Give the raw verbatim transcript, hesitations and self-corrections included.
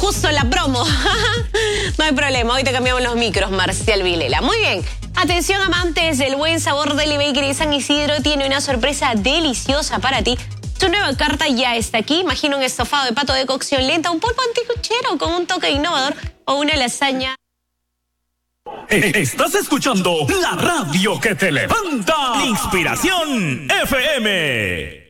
justo la promo. No hay problema, hoy te cambiamos los micros, Marcial Vilela. Muy bien. Atención, amantes del buen sabor, Deli Bakery San Isidro tiene una sorpresa deliciosa para ti. Su nueva carta ya está aquí. Imagina un estofado de pato de cocción lenta, un pulpo anticuchero con un toque innovador o una lasaña. Estás escuchando la radio que te levanta. Inspiración F M.